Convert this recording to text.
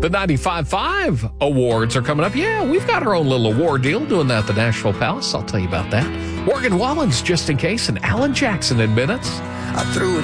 The 95.5 awards are coming up. Yeah, we've got our own little award deal doing that at the Nashville Palace. I'll tell you about that. Morgan Wallen's Just in Case and Alan Jackson in minutes. I threw